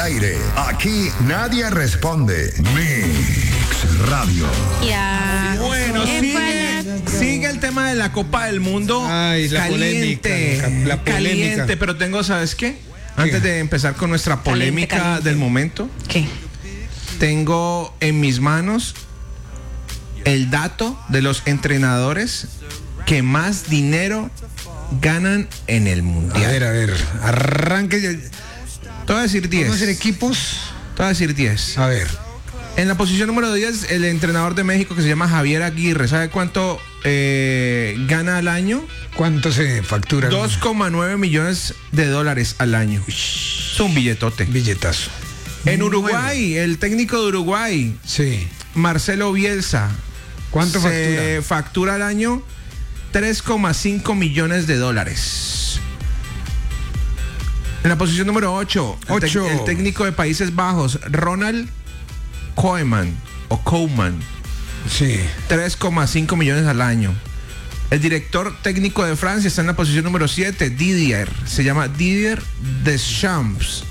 aire. Aquí nadie responde. Mix Radio. Ya. Bueno, sigue el tema de la Copa del Mundo. Ay, la caliente, polémica, la polémica. caliente, pero tengo, ¿sabes qué? Antes de empezar con nuestra polémica Caliente. del momento, ¿Qué? tengo en mis manos el dato de los entrenadores que más dinero ganan en el mundial. A ver, arranque. Te voy a decir 10. ¿Vamos a hacer equipos? Te voy a decir 10. A ver. En la posición número 10, el entrenador de México que se llama Javier Aguirre. ¿Sabe cuánto gana al año? ¿Cuánto se factura? 2,9 millones de dólares al año. Es un billetote. Billetazo. En Uruguay, el técnico de Uruguay, Sí. Marcelo Bielsa. ¿Cuánto se factura al año? 3,5 millones de dólares. En la posición número 8, el técnico de Países Bajos, Ronald Koeman o Koeman, Sí. 3,5 millones al año. El director técnico de Francia está en la posición número 7, se llama Didier Deschamps,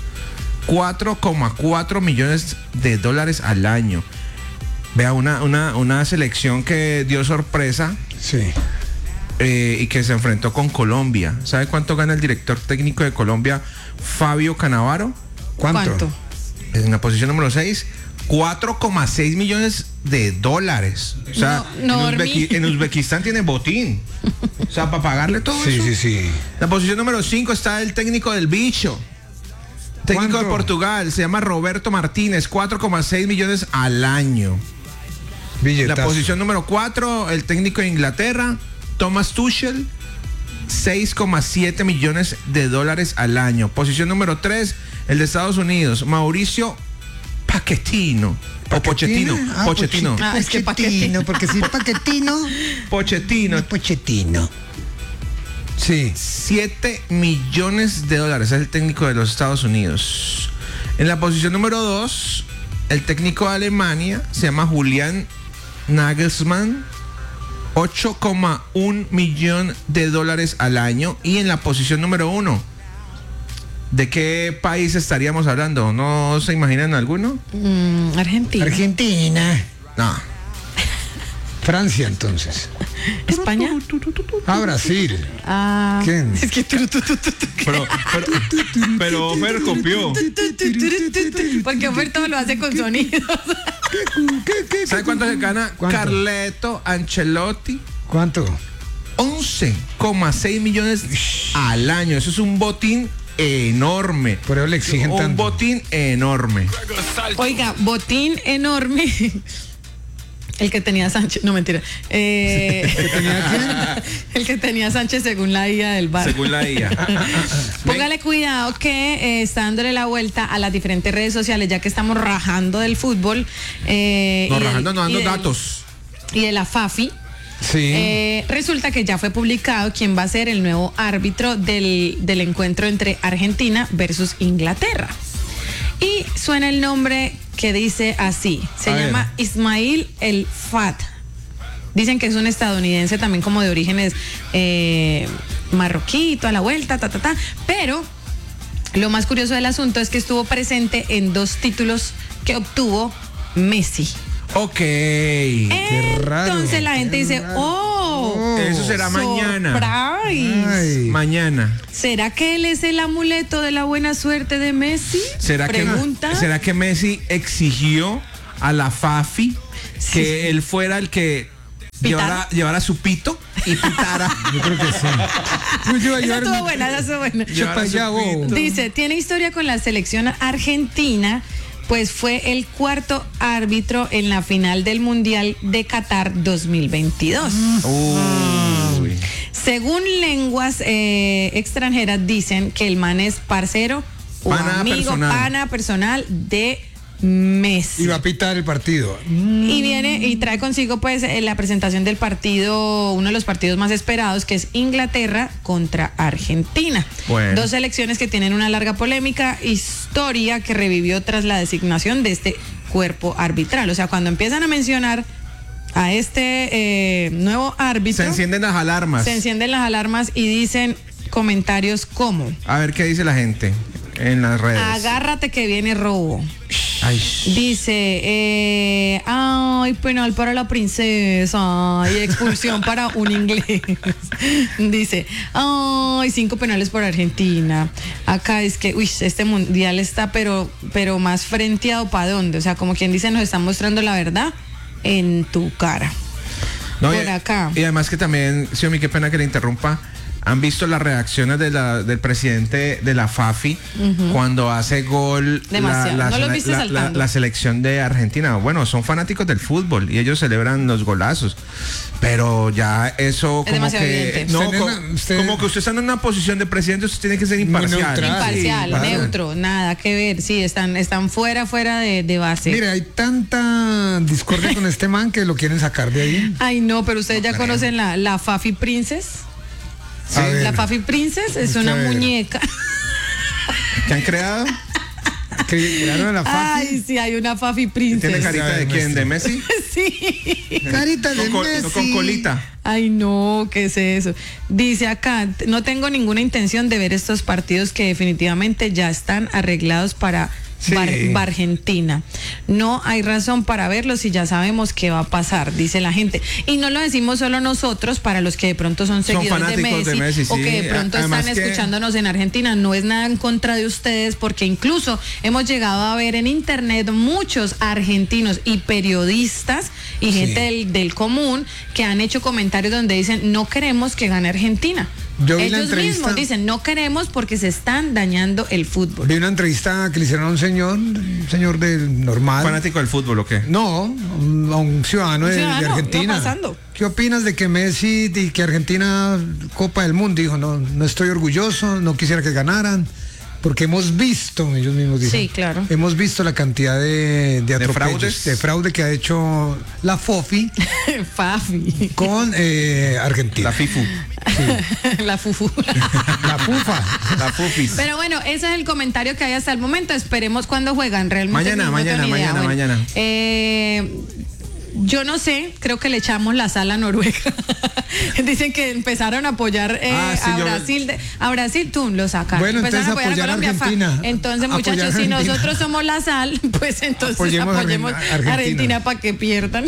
4,4 millones de dólares al año. Vea, una selección que dio sorpresa. Sí. Y que se enfrentó con Colombia. ¿Sabe cuánto gana el director técnico de Colombia, Fabio Cannavaro? ¿Cuánto? En la posición número 6, 4,6 millones de dólares. O sea, en Uzbekistán tiene botín. O sea, para pagarle todo eso. Sí. En la posición número 5 está el técnico del bicho. Técnico de Portugal, se llama Roberto Martínez, 4,6 millones al año. Billetazo. La posición número 4, el técnico de Inglaterra, Thomas Tuchel, 6,7 millones de dólares al año. Posición número 3, el de Estados Unidos, Mauricio Pochettino. O Pochettino. Ah, Pochettino. Es que Pochettino, porque si Pochettino. Pochettino. Sí. 7 millones de dólares. Es el técnico de los Estados Unidos. En la posición número 2, el técnico de Alemania se llama Julian Nagelsmann, 8,1 millón de dólares al año. Y en la posición número 1, ¿de qué país estaríamos hablando? ¿No se imaginan alguno? Argentina. No. Francia, entonces. España. Brasil. ¿Quién? Es que Pero Fer copió. porque Fer todo lo hace con sonidos. ¿Sabe cuánto se gana ¿Cuánto? Carleto Ancelotti? ¿Cuánto? 11,6 millones al año. Eso es un botín enorme. Por eso le exigen Un tanto. botín enorme. Oiga, botín enorme. El que tenía Sánchez, no mentira. El que tenía Sánchez según la IA del bar. Según la IA. Póngale cuidado que está dándole la vuelta a las diferentes redes sociales, ya que estamos rajando del fútbol. Dando datos. Y de la FAFI. Sí. Resulta que ya fue publicado quién va a ser el nuevo árbitro del encuentro entre Argentina versus Inglaterra. Y suena el nombre que dice así. Se llama Ismail El Fat. Dicen que es un estadounidense también como de orígenes marroquí, toda la vuelta, Pero lo más curioso del asunto es que estuvo presente en 2 títulos que obtuvo Messi. Ok. Qué raro. Entonces la gente dice, Eso será mañana. Surprise. Mañana. ¿Será que él es el amuleto de la buena suerte de Messi? ¿Será que Messi exigió a la FAFI que él fuera el que llevara su pito y pitara? Yo creo que sí. Esa estuvo buena. Llevara su pito. Dice, tiene historia con la selección argentina, pues fue el 4º árbitro en la final del Mundial de Qatar 2022. Uy. Según lenguas extranjeras dicen que el man es parcero o pana personal de Messi. Y va a pitar el partido. Y viene y trae consigo pues la presentación del partido, uno de los partidos más esperados, que es Inglaterra contra Argentina. Bueno. 2 selecciones que tienen una larga polémica, historia que revivió tras la designación de este cuerpo arbitral. O sea, cuando empiezan a mencionar a este nuevo árbitro, Se encienden las alarmas y dicen comentarios como: A ver qué dice la gente. en las redes. Agárrate que viene robo. Ay, Dice, ay, penal para la princesa, ay, expulsión para un inglés. Dice, ay, 5 penales por Argentina. Acá es que, uy, este mundial está pero más frenteado para dónde. O sea, como quien dice, nos está mostrando la verdad en tu cara. no, por acá. Y además que también, Xiomi, qué pena que le interrumpa. ¿Han visto las reacciones del presidente de la FAFI cuando hace gol Demasiado. ¿No los viste saltando? la selección de Argentina? Bueno, son fanáticos del fútbol y ellos celebran los golazos. Pero ya eso Es demasiado evidente. no, Usted- como que usted está en una posición de presidente, usted tiene que ser imparcial. neutral. Imparcial, Sí, claro. neutro, nada que ver. Sí, están fuera de base. Mire, hay tanta discordia con este man que lo quieren sacar de ahí. Ay, no, pero ustedes ya conocen la Fafi Princess. A ver. La Fafi Princess es una A ver. muñeca. ¿Qué han creado? Crearon a la Fafi. Ay, sí, hay una Fafi Princess. ¿Tiene carita de quién? ¿De Messi? Sí. Carita de Messi. Con colita. Ay, no, ¿qué es eso? Dice acá, no tengo ninguna intención de ver estos partidos que definitivamente ya están arreglados para Sí. Argentina. No hay razón para verlos y ya sabemos qué va a pasar, dice la gente. Y no lo decimos solo nosotros, para los que de pronto son seguidores de fanáticos Messi, de Messi, o sí. que de pronto Además están que- escuchándonos en Argentina. No es nada en contra de ustedes, porque incluso hemos llegado a ver en internet muchos argentinos y periodistas y gente del común que han hecho comentarios donde dicen no queremos que gane Argentina. Yo vi la Ellos entrevista. mismos dicen no queremos porque se están dañando el fútbol. Vi una entrevista que le hicieron a un señor del normal. ¿Fanático del fútbol o qué? No, a un ciudadano, Un de ciudadano, Argentina. no pasando. ¿Qué opinas de que Messi y que Argentina Copa del Mundo? Dijo, no estoy orgulloso, no quisiera que ganaran, porque hemos visto, ellos mismos dicen. Sí, claro. Hemos visto la cantidad de atropellos, fraudes. de fraude que ha hecho la FOFI Fafi. con Argentina. La FIFU. La fufu. La FUFA. La FUFIS. Pero bueno, ese es el comentario que hay hasta el momento. Esperemos cuando juegan realmente. Mañana, no tengo mañana, ni idea. mañana, mañana. Yo no sé, creo que le echamos la sal a Noruega. Dicen que empezaron a apoyar Sí, a yo- Brasil. A Brasil, tú lo sacas. Bueno, Empezaron entonces apoyar a Argentina. Entonces, Apoyar muchachos, a si Argentina. nosotros somos la sal, pues entonces Apoyemos a apoyemos a Argentina. Argentina para que pierdan.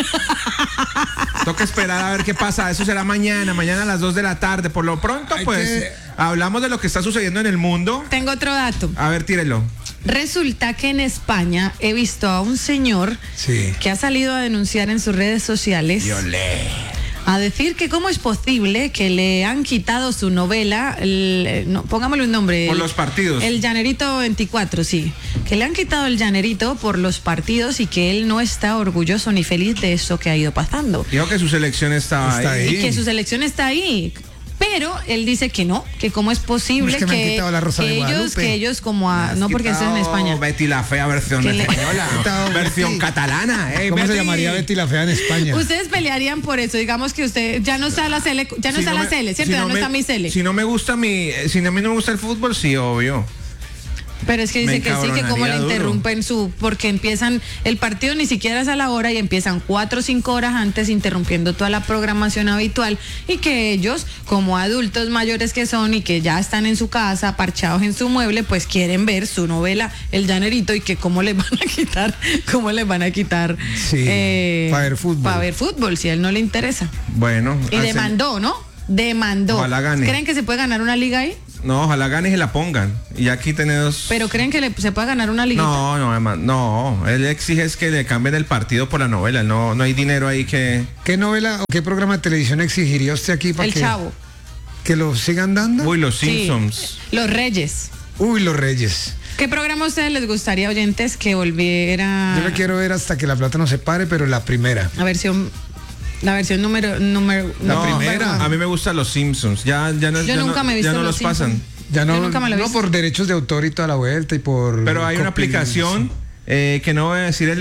Toca esperar a ver qué pasa. Eso será mañana a las 2 de la tarde. Por lo pronto, Hay pues, que- hablamos de lo que está sucediendo en el mundo. Tengo otro dato. A ver, tírelo. Resulta que en España he visto a un señor Sí. que ha salido a denunciar en sus redes sociales a decir que cómo es posible que le han quitado su novela, pongámosle un nombre. Por los partidos. El Llanerito 24, sí. Que le han quitado el Llanerito por los partidos y que él no está orgulloso ni feliz de eso que ha ido pasando. Dijo que su selección estaba Está ahí. ahí. Y que su selección está ahí. Pero él dice que no, que cómo es posible Es que me han quitado la Rosa de Guadalupe. que ellos como no porque eso es en España. Betty la Fea versión Que le- española. Quitado Versión Betty. catalana. Ey, ¿Cómo se Betty. llamaría Betty la Fea en España? Ustedes pelearían por eso, digamos que usted ya no está la Cele, ya no Si está no la me- Cele, ¿cierto? si Ya no me- está mi Cele. Si no me gusta si a mí no me gusta el fútbol, sí, obvio. Pero es que dice Me que sí, que como le encabronaría duro. interrumpen porque empiezan, el partido ni siquiera es a la hora y empiezan 4 o 5 horas antes interrumpiendo toda la programación habitual y que ellos, como adultos mayores que son y que ya están en su casa, parchados en su mueble, pues quieren ver su novela El Llanerito y que cómo les van a quitar Sí, para ver fútbol. Para ver fútbol, si a él no le interesa. Bueno. Y demandó, ¿no? Demandó. Ojalá gane. ¿Creen que se puede ganar una liga ahí? No, ojalá gane y se la pongan. Y aquí tenemos. ¿Pero creen que se puede ganar una liguita? No, además, no. Él exige es que le cambien el partido por la novela. No hay dinero ahí que. ¿Qué novela o qué programa de televisión exigiría usted aquí para El Chavo. que lo sigan dando? Uy, los Sí. Simpsons. Los Reyes. Uy, Los Reyes. ¿Qué programa a ustedes les gustaría, oyentes, que volviera Yo la quiero ver hasta que la plata no se pare, pero la primera. la versión número La no, primera. A mí me gustan los Simpsons. Ya no, Yo ya nunca no, me he visto ya no los los pasan. Simpsons. Ya no, Yo nunca me lo he no visto. por derechos de autor y toda la vuelta y por. Pero hay una copy- aplicación que no voy a decir el